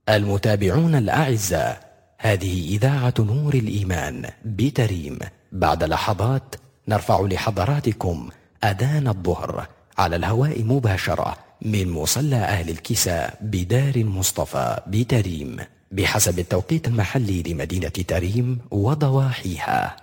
المتابعون الأعزاء، هذه إذاعة نور الإيمان بتريم. بعد لحظات نرفع لحضراتكم أذان الظهر على الهواء مباشرة من مصلى أهل الكساء بدار المصطفى بتريم، بحسب التوقيت المحلي لمدينة تريم وضواحيها.